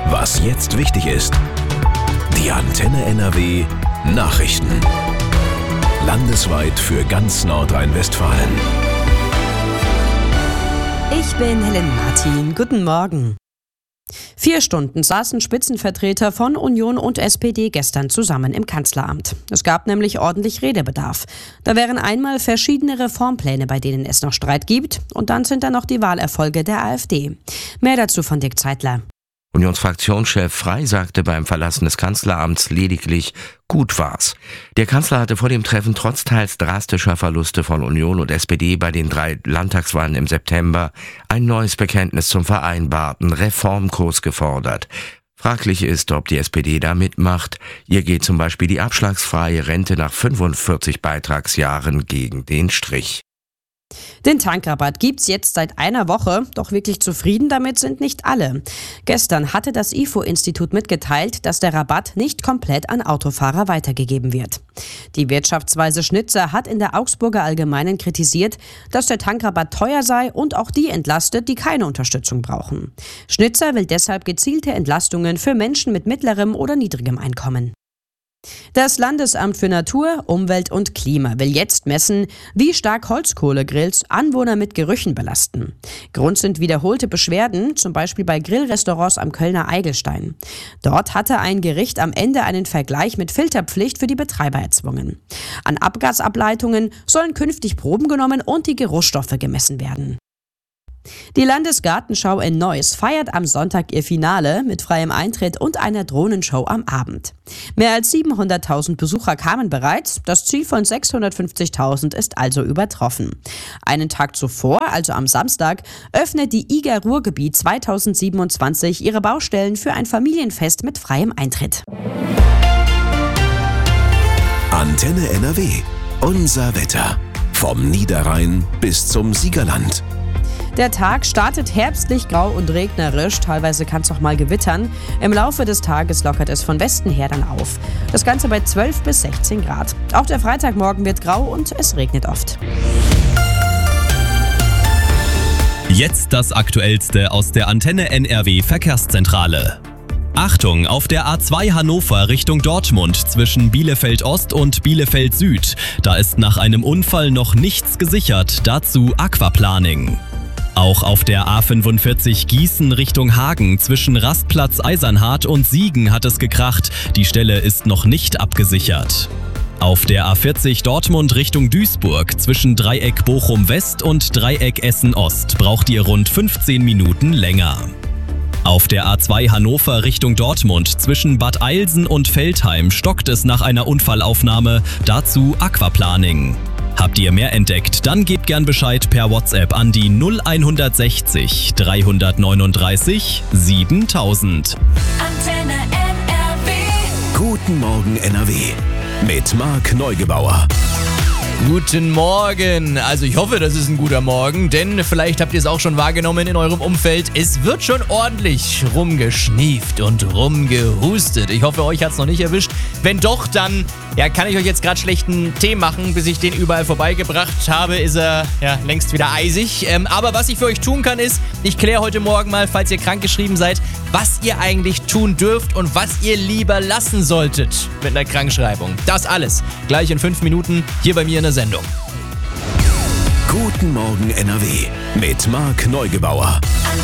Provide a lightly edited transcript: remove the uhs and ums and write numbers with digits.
Was jetzt wichtig ist. Die Antenne NRW Nachrichten. Landesweit für ganz Nordrhein-Westfalen. Ich bin Helen Martin. Guten Morgen. 4 Stunden saßen Spitzenvertreter von Union und SPD gestern zusammen im Kanzleramt. Es gab nämlich ordentlich Redebedarf. Da wären einmal verschiedene Reformpläne, bei denen es noch Streit gibt, und dann sind da noch die Wahlerfolge der AfD. Mehr dazu von Dirk Zeitler. Unionsfraktionschef Frey sagte beim Verlassen des Kanzleramts lediglich, gut war's. Der Kanzler hatte vor dem Treffen trotz teils drastischer Verluste von Union und SPD bei den 3 Landtagswahlen im September ein neues Bekenntnis zum vereinbarten Reformkurs gefordert. Fraglich ist, ob die SPD da mitmacht. Ihr geht zum Beispiel die abschlagsfreie Rente nach 45 Beitragsjahren gegen den Strich. Den Tankrabatt gibt's jetzt seit einer Woche, doch wirklich zufrieden damit sind nicht alle. Gestern hatte das IFO-Institut mitgeteilt, dass der Rabatt nicht komplett an Autofahrer weitergegeben wird. Die Wirtschaftsweise Schnitzer hat in der Augsburger Allgemeinen kritisiert, dass der Tankrabatt teuer sei und auch die entlastet, die keine Unterstützung brauchen. Schnitzer will deshalb gezielte Entlastungen für Menschen mit mittlerem oder niedrigem Einkommen. Das Landesamt für Natur, Umwelt und Klima will jetzt messen, wie stark Holzkohlegrills Anwohner mit Gerüchen belasten. Grund sind wiederholte Beschwerden, zum Beispiel bei Grillrestaurants am Kölner Eigelstein. Dort hatte ein Gericht am Ende einen Vergleich mit Filterpflicht für die Betreiber erzwungen. An Abgasableitungen sollen künftig Proben genommen und die Geruchsstoffe gemessen werden. Die Landesgartenschau in Neuss feiert am Sonntag ihr Finale mit freiem Eintritt und einer Drohnenshow am Abend. Mehr als 700.000 Besucher kamen bereits, das Ziel von 650.000 ist also übertroffen. Einen Tag zuvor, also am Samstag, öffnet die IGA Ruhrgebiet 2027 ihre Baustellen für ein Familienfest mit freiem Eintritt. Antenne NRW. Unser Wetter. Vom Niederrhein bis zum Siegerland. Der Tag startet herbstlich grau und regnerisch, teilweise kann es auch mal gewittern. Im Laufe des Tages lockert es von Westen her dann auf. Das Ganze bei 12 bis 16 Grad. Auch der Freitagmorgen wird grau und es regnet oft. Jetzt das Aktuellste aus der Antenne NRW Verkehrszentrale. Achtung, auf der A2 Hannover Richtung Dortmund zwischen Bielefeld Ost und Bielefeld Süd. Da ist nach einem Unfall noch nichts gesichert, dazu Aquaplaning. Auch auf der A45 Gießen Richtung Hagen zwischen Rastplatz Eisernhardt und Siegen hat es gekracht. Die Stelle ist noch nicht abgesichert. Auf der A40 Dortmund Richtung Duisburg zwischen Dreieck Bochum West und Dreieck Essen Ost braucht ihr rund 15 Minuten länger. Auf der A2 Hannover Richtung Dortmund zwischen Bad Eilsen und Veltheim stockt es nach einer Unfallaufnahme, dazu Aquaplaning. Habt ihr mehr entdeckt, dann gebt gern Bescheid per WhatsApp an die 0160 339 7000. Antenne NRW. Guten Morgen NRW. Mit Marc Neugebauer. Guten Morgen. Also ich hoffe, das ist ein guter Morgen, denn vielleicht habt ihr es auch schon wahrgenommen in eurem Umfeld. Es wird schon ordentlich rumgeschnieft und rumgehustet. Ich hoffe, euch hat es noch nicht erwischt. Wenn doch, dann kann ich euch jetzt gerade schlechten Tee machen. Bis ich den überall vorbeigebracht habe, ist er längst wieder eisig. Aber was ich für euch tun kann, ist, ich kläre heute Morgen mal, falls ihr krankgeschrieben seid, was ihr eigentlich tun dürft und was ihr lieber lassen solltet mit einer Krankschreibung. Das alles gleich in 5 Minuten hier bei mir in der Sendung. Guten Morgen NRW mit Marc Neugebauer.